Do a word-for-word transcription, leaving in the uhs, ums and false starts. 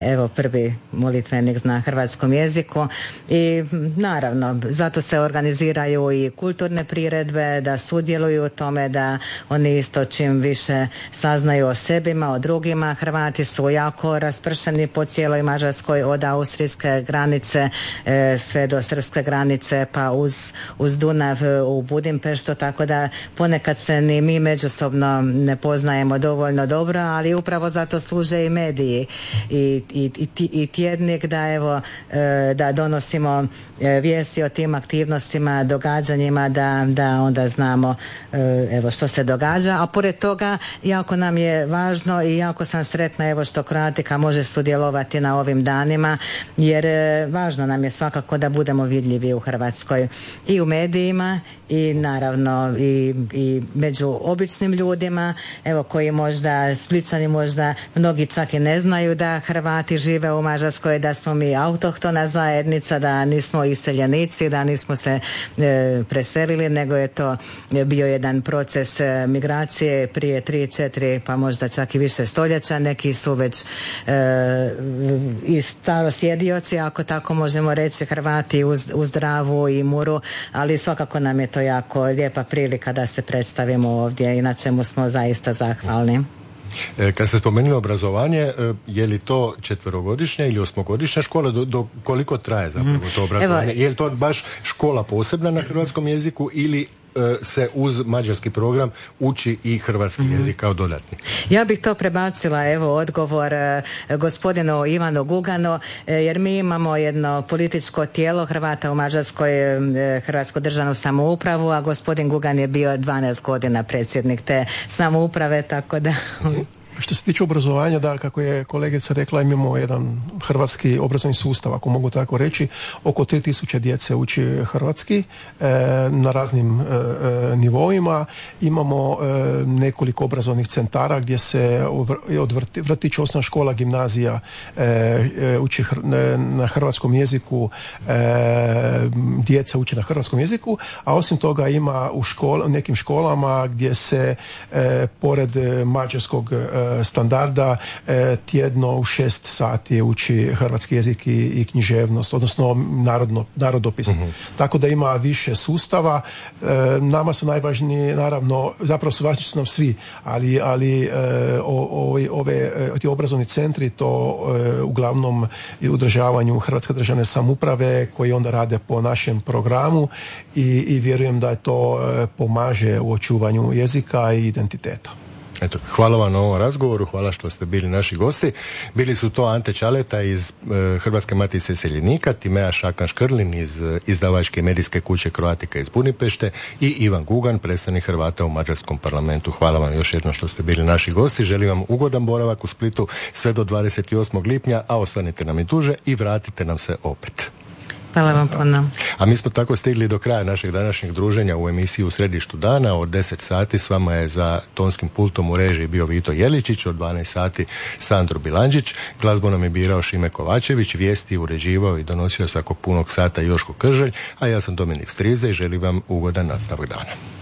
evo prvi molitvenik na hrvatskom jeziku i naravno zato se organiziraju i kulturne priredbe da sudjeluju u tome, da oni isto čim više saznaju o sebima, o drugima. Hrvati su jako raspršeni po cijeloj Mađarskoj, od austrijske granice e, sve do srpske granice, pa uz, uz Dunav u Budimpeštu, tako da ponekad se ni mi međusobno ne poznajemo dovoljno dobro, ali upravo zato služe i mediji i I, i, i tjednik da evo e, da donosimo e, vijesti o tim aktivnostima, događanjima, da, da onda znamo e, evo što se događa, a pored toga jako nam je važno i jako sam sretna evo što Croatica može sudjelovati na ovim danima, jer e, važno nam je svakako da budemo vidljivi u Hrvatskoj i u medijima i naravno i, i među običnim ljudima evo koji možda, Splićani možda mnogi čak i ne znaju da Hrvati žive u Mađarskoj, da smo mi autohtona zajednica, da nismo iseljenici, da nismo se e, preselili, nego je to bio jedan proces e, migracije prije tri, četiri, pa možda čak i više stoljeća. Neki su već e, i starosjedioci, ako tako možemo reći, Hrvati uz, uz Dravu i Muru, ali svakako nam je to jako lijepa prilika da se predstavimo ovdje i na čemu smo zaista zahvalni. Kad ste spomenuli obrazovanje, je li to četverogodišnja ili osmogodišnja škola, do, do koliko traje zapravo to obrazovanje? Evo, je li to baš škola posebna na hrvatskom jeziku ili se uz mađarski program uči i hrvatski mm-hmm. jezik kao dodatni? Ja bih to prebacila, evo, odgovor eh, gospodinu Ivanu Guganu, eh, jer mi imamo jedno političko tijelo Hrvata u Mađarskoj, eh, Hrvatsku državnu samoupravu, a gospodin Gugan je bio dvanaest godina predsjednik te samouprave, tako da... Što se tiče obrazovanja, da, kako je kolegica rekla, imamo jedan hrvatski obrazovni sustav, ako mogu tako reći. Oko tri tisuće djece uči hrvatski e, na raznim e, nivoima. Imamo e, nekoliko obrazovnih centara gdje se od vrti, vrtića, osnovna škola, gimnazija e, e, uči hr, ne, na hrvatskom jeziku, e, djeca uči na hrvatskom jeziku, a osim toga ima u škol, nekim školama gdje se e, pored mađarskog e, standarda e, tjedno u šest sati uči hrvatski jezik i, i književnost, odnosno narodno, narodopis. Uh-huh. Tako da ima više sustava. E, nama su najvažniji, naravno, zapravo su važni su nam svi, ali, ali e, o, o, ove, ti obrazovni centri to e, uglavnom i u održavanju Hrvatske državne samouprave koji onda rade po našem programu i, i vjerujem da je to e, pomaže u očuvanju jezika i identiteta. Eto, hvala vam na ovom razgovoru, hvala što ste bili naši gosti. Bili su to Ante Čaleta iz e, Hrvatske matice iseljenika, Timea Šakan-Škrlin iz e, izdavačke medijske kuće Croatica iz Budimpešte i Ivan Gugan, predstavnik Hrvata u Mađarskom parlamentu. Hvala vam još jednom što ste bili naši gosti. Želim vam ugodan boravak u Splitu sve do dvadeset osmog lipnja, a ostanite nam i duže i vratite nam se opet. Hvala vam puno. A mi smo tako stigli do kraja našeg današnjeg druženja u emisiji U središtu dana. Od deset sati s vama je za tonskim pultom u režiji bio Vito Jeličić, od dvanaest sati Sandro Bilandžić, glazbu nam je birao Šime Kovačević, vijesti uređivao i donosio svakog punog sata Joško Krželj, a ja sam Dominik Strize i želim vam ugodan nastavak dana.